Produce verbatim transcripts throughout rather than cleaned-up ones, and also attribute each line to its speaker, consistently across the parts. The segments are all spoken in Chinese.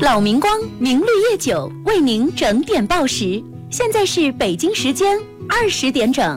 Speaker 1: 老明光明绿夜酒为您整点报时，现在是北京时间二十点整。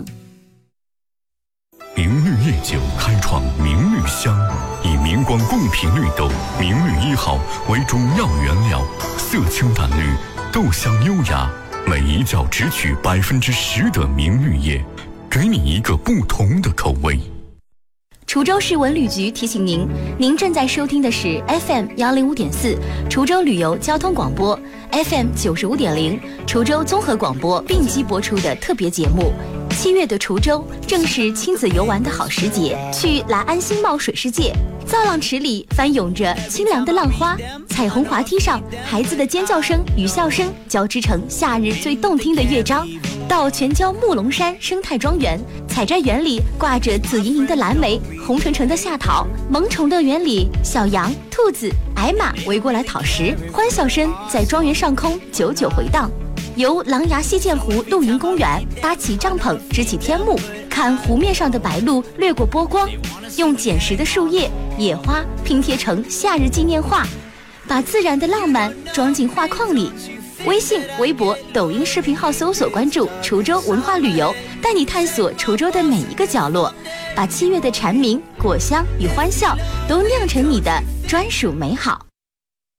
Speaker 2: 明绿夜酒开创明绿香，以明光贡品绿豆明绿一号为主要原料，色清淡绿，豆香优雅，每一窖只取百分之十的明绿叶，给你一个不同的口味。
Speaker 1: 滁州市文旅局提醒您，您正在收听的是 F M 幺零五点四滁州旅游交通广播 ，F M 九十五点零滁州综合广播并机播出的特别节目。七月的滁州正是亲子游玩的好时节，去来安新茂水世界，造浪池里翻涌着清凉的浪花，彩虹滑梯上孩子的尖叫声与笑声交织成夏日最动听的乐章。到全椒木龙山生态庄园，采摘园里挂着紫莹莹的蓝莓，红橙橙的夏桃，萌宠乐园里小羊、兔子、矮马围过来讨食，欢笑声在庄园上空久久回荡。游狼牙溪涧湖露营公园，搭起帐篷支起天幕，看湖面上的白鹭掠过波光，用捡拾的树叶、野花拼贴成夏日纪念画，把自然的浪漫装进画框里。微信、微博、抖音视频号搜索关注滁州文化旅游，带你探索滁州的每一个角落，把七月的蝉鸣、果香与欢笑都酿成你的专属美好。